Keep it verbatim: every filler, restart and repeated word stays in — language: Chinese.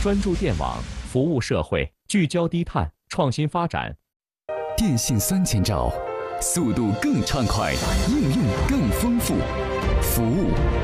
专注电网，服务社会，聚焦低碳，创新发展。 电信三千兆，速度更畅快，应用更丰富，服务